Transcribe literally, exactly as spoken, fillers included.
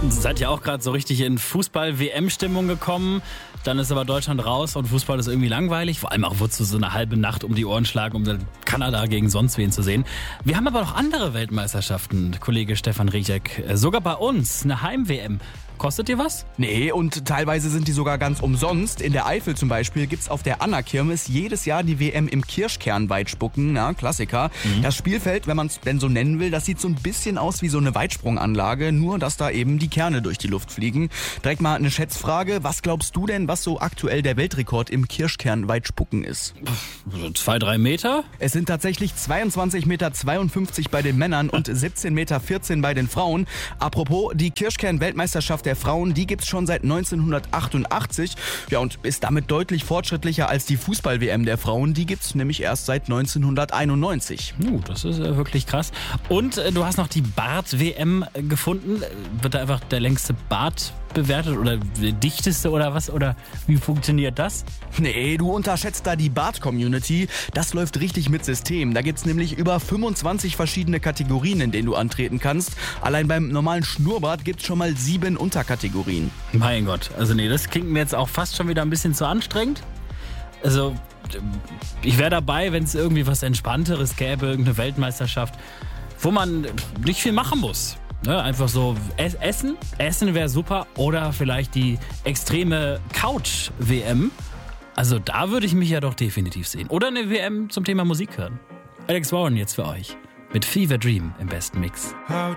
Seid ihr auch gerade so richtig in Fußball-W M-Stimmung gekommen? Dann ist aber Deutschland raus und Fußball ist irgendwie langweilig. Vor allem auch, wozu so eine halbe Nacht um die Ohren schlagen, um Kanada gegen sonst wen zu sehen. Wir haben aber noch andere Weltmeisterschaften, Kollege Stefan Riechek. Sogar bei uns eine Heim-W M. Kostet dir was? Nee, und teilweise sind die sogar ganz umsonst. In der Eifel zum Beispiel gibt's auf der Anna-Kirmes jedes Jahr die W M im Kirschkernweitspucken, na, Klassiker. Mhm. Das Spielfeld, wenn man es denn so nennen will, das sieht so ein bisschen aus wie so eine Weitsprunganlage, nur dass da eben die Kerne durch die Luft fliegen. Direkt mal eine Schätzfrage, was glaubst du denn, was so aktuell der Weltrekord im Kirschkernweitspucken ist? Zwei, drei Meter? Es sind tatsächlich zweiundzwanzig Komma zweiundfünfzig Meter bei den Männern und siebzehn Komma vierzehn Meter bei den Frauen. Apropos, die Kirschkern-Weltmeisterschaft der Frauen, die gibt's schon seit neunzehnhundertachtundachtzig. Ja, und ist damit deutlich fortschrittlicher als die Fußball-W M der Frauen. Die gibt's nämlich erst seit neunzehnhunderteinundneunzig. Uh, das ist äh, wirklich krass. Und äh, du hast noch die Bart-W M gefunden. Wird da einfach der längste Bart bewertet oder der dichteste oder was? Oder wie funktioniert das? Nee, du unterschätzt da die Bart-Community. Das läuft richtig mit System. Da gibt's nämlich über fünfundzwanzig verschiedene Kategorien, in denen du antreten kannst. Allein beim normalen Schnurrbart gibt's schon mal sieben Unterkategorien. Mein Gott, also nee, das klingt mir jetzt auch fast schon wieder ein bisschen zu anstrengend. Also, ich wäre dabei, wenn es irgendwie was Entspannteres gäbe, irgendeine Weltmeisterschaft, wo man nicht viel machen muss. Ne, einfach so essen, essen wäre super oder vielleicht die extreme Couch-W M. Also da würde ich mich ja doch definitiv sehen. Oder eine W M zum Thema Musik hören. Alex Warren jetzt für euch mit Fever Dream im besten Mix.